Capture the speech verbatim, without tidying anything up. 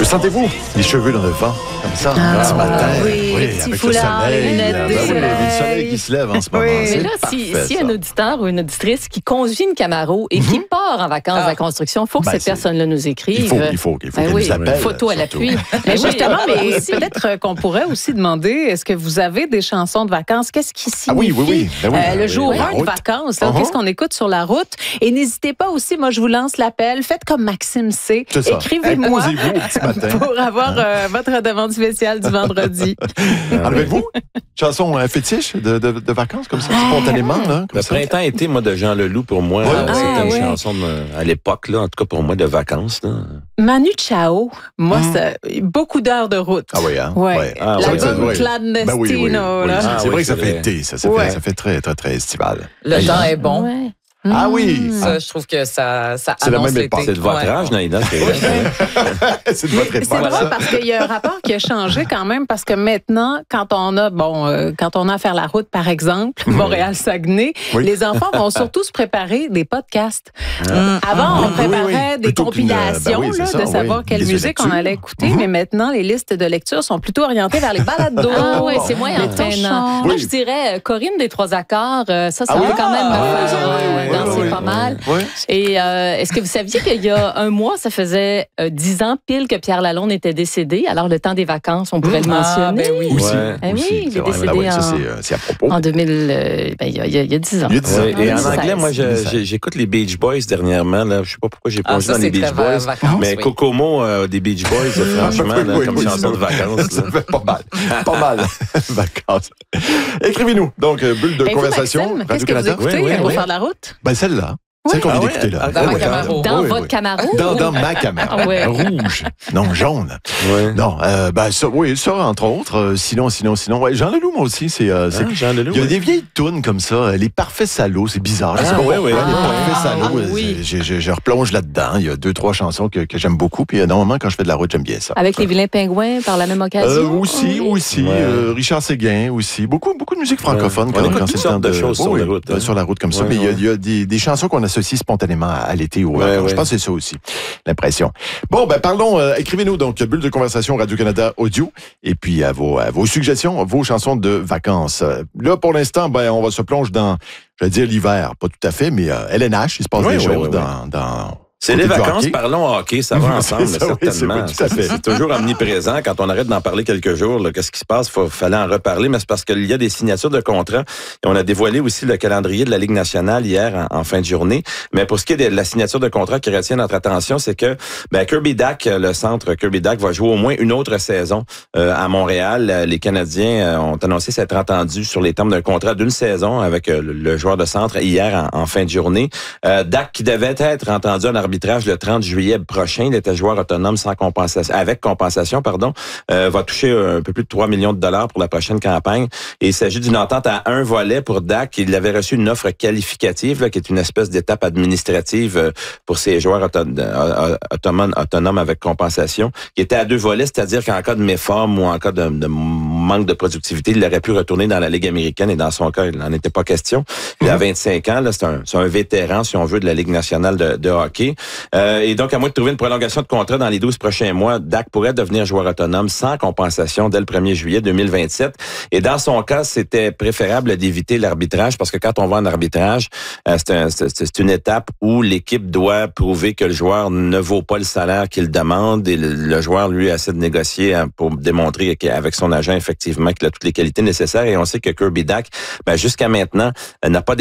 sentez-vous? Les cheveux dans le vent, comme ça, ah, ce matin. Oui, oui, petit avec foulard, le soleil. les lunettes Ben de oui, soleil. le soleil qui se lève en ce moment. Oui. C'est Mais là, parfait, si, si ça. un auditeur ou une auditrice qui conduit une Camaro et qui part en vacances Ah. à la construction, il faut que Ben, cette c'est- personne-là nous écrive. Il faut, il faut, il faut Ben qu'elle oui, nous appelle. photo à surtout. l'appui. Mais Oui, justement, mais aussi. peut-être euh, qu'on pourrait aussi demander, est-ce que vous avez des chansons de vacances? Qu'est-ce qui signifie Ah oui, oui, oui. Ben oui, euh, ben le oui, jour la un de route. vacances? là, Uh-huh. Qu'est-ce qu'on écoute sur la route? Et n'hésitez pas aussi, moi je vous lance l'appel, faites comme Maxime C. C'est ça. Écrivez-moi Imposez-vous au petit matin. pour avoir euh, votre demande spéciale du vendredi. En avez-vous? Chanson euh, fétiche de, de, de vacances, comme ça, spontanément, là? Comme Le ça? printemps-été, moi, de Jean Leloup, pour moi, Ouais. euh, c'était Ah, une ouais. chanson de- à l'époque, là, en tout cas pour moi, de vacances. Là. Manu Chao, moi, Mm. ça, beaucoup d'heures de route. Ah oui, hein? Ouais. Ah, La ouais, ça, bonne oui. clandestino, Ben oui, oui, oui. là. C'est Ah, vrai oui, que ça c'est fait vrai. été, ça, ça, Ouais. fait, ça fait très, très, très estival. Le temps est bon. Ouais. Ah oui! Ça, je trouve que ça, ça C'est la annonce même l'été. époque. C'est de votre Ouais. âge, Naïda. c'est vrai. C'est de Mais votre c'est époque, drôle ça. parce qu'il y a un rapport qui a changé quand même parce que maintenant, quand on a bon, euh, quand on a à faire la route, par exemple, Montréal-Saguenay, Oui. les enfants vont surtout se préparer des podcasts. Hum. Avant, on Oui, oui, préparait oui. des Plutôt qu'une, compilations ben oui, c'est là, ça, de savoir oui. quelle Des musique on lectures. allait écouter, Mhm. mais maintenant, les listes de lecture sont plutôt orientées vers les balados. Ah oui, c'est moins les entraînant. torchons. Moi, Oui. je dirais euh, Corinne des Trois Accords, euh, ça, ça Ah peut oui? quand même me Ah, faire oui, euh, oui, oui, danser oui, pas oui. mal. Oui. Et euh, est-ce que vous saviez qu'il y a un mois, ça faisait euh, dix ans pile que Pierre Lalonde était décédé? Alors, le temps des vacances, on pourrait le Ah, mentionner. ben oui. Aussi, Ouais. Eh oui, aussi, il c'est est vrai. décédé Ah oui, ça, en- c'est, euh, c'est à propos. En deux mille, euh, ben, il y a- il y a- il y a dix ans. Il y a dix ans. Ouais, et en deux mille seize. anglais, moi, je- deux mille seize. j'ai- j'écoute les Beach Boys dernièrement. Là. Je sais pas pourquoi j'ai Ah, plongé ça, dans les c'est Beach très Boys. vacances, mais oui. Kokomo euh, des Beach Boys, franchement, là, Oui, comme oui, chanson ça- de vacances. Ça là. fait pas mal. Pas mal. Vacances. Écrivez-nous. Donc, euh, bulle de Et vous, conversation. Maxime, qu'est-ce que vous Radio-Canada. écoutez Oui, oui, pour oui. faire la route? Ben, celle-là. Celle qu'on Ah vient ouais? d'écouter, là. Ah, dans Oui, ma oui, Camaro. Dans oui, votre oui. Camaro? Dans, dans ma Camaro. Ah ouais. Rouge. Non, jaune. Ouais. Non, euh, ben, ça, oui, ça, entre autres. Euh, sinon, sinon, sinon. Ouais, Jean Leloup, moi aussi, c'est. euh, c'est- Ah, Jean Leloup. Il y a ouais. des vieilles tounes comme ça, euh, les parfaits salauds, c'est bizarre. Je sais Ah, pas ouais, pourquoi, ouais. les Ah, parfaits salauds, euh, oui. je, je- je replonge là-dedans. Il y a deux, trois chansons que, que j'aime beaucoup. Puis, euh, normalement, quand je fais de la route, j'aime bien ça. Avec les vilains pingouins, par la même occasion? Euh, aussi, Oui. aussi. Ouais. euh, Richard Séguin aussi. Beaucoup, beaucoup de musique francophone Ouais. quand, On écoute quand toutes c'est le temps sortes de choses sur oui, la route, euh, hein. sur la route comme ça. Ouais, Mais il y a- ouais. il y a, des, des chansons qu'on associe spontanément à, à l'été ou aux Ouais, vacances. ouais. Je pense que c'est ça aussi, l'impression. Bon, ben parlons, euh, écrivez-nous donc bulle de conversation Radio-Canada Audio et puis à vos, à vos suggestions, vos chansons de vacances. Euh, Là, pour l'instant, ben on va se plonger dans, je vais dire l'hiver, pas tout à fait, mais euh, L N H, il se passe Oui, des oui, choses oui, dans... dans C'est côté les du vacances, hockey. parlons hockey, ça va C'est ensemble, ça, oui, c'est certainement. vrai, tout à fait. C'est toujours omniprésent. Quand on arrête d'en parler quelques jours, là, qu'est-ce qui se passe? Il fallait en reparler, mais c'est parce qu'il y a des signatures de contrats. Et on a dévoilé aussi le calendrier de la Ligue nationale hier en, en fin de journée. Mais pour ce qui est de la signature de contrat qui retient notre attention, c'est que ben, Kirby Dack, le centre Kirby Dack, va jouer au moins une autre saison euh, à Montréal. Les Canadiens euh, ont annoncé s'être entendus sur les termes d'un contrat d'une saison avec euh, le, le joueur de centre hier en, en fin de journée. Euh, Dack qui devait être entendu en arbitrage le trente juillet prochain, il était joueur autonome sans compensation, avec compensation, pardon, euh, va toucher un peu plus de trois millions de dollars pour la prochaine campagne. Et il s'agit d'une entente à un volet pour Dack. Il avait reçu une offre qualificative, là, qui est une espèce d'étape administrative euh, pour ses joueurs auto- euh, autonomes, autonomes avec compensation, qui était à deux volets, c'est-à-dire qu'en cas de méforme ou en cas de, de manque de productivité, il aurait pu retourner dans la Ligue américaine et dans son cas, il n'en était pas question. Il a vingt-cinq ans, là, c'est un, c'est un vétéran, si on veut, de la Ligue nationale de, de hockey. Euh, et donc, à moins de trouver une prolongation de contrat dans les douze prochains mois, Dack pourrait devenir joueur autonome sans compensation dès le premier juillet deux mille vingt-sept. Et dans son cas, c'était préférable d'éviter l'arbitrage parce que quand on va en arbitrage, euh, c'est, un, c'est, c'est une étape où l'équipe doit prouver que le joueur ne vaut pas le salaire qu'il demande et le, le joueur, lui, essaie de négocier hein, pour démontrer qu'avec son agent, effectivement, qu'il a toutes les qualités nécessaires. Et on sait que Kirby Dack, ben, jusqu'à maintenant, euh, n'a pas